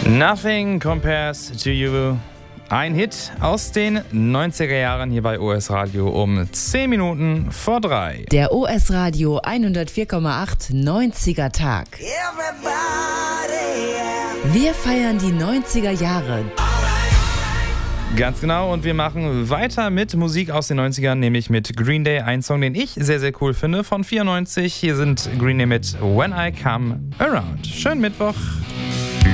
Nothing Compares to You. Ein Hit aus den 90er Jahren hier bei OS Radio um 10 Minuten vor 3. Der OS Radio 104,8 90er Tag. Wir feiern die 90er Jahre. Ganz genau, und wir machen weiter mit Musik aus den 90ern, nämlich mit Green Day. Ein Song, den ich sehr, sehr cool finde, von 94. Hier sind Green Day mit When I Come Around. Schönen Mittwoch.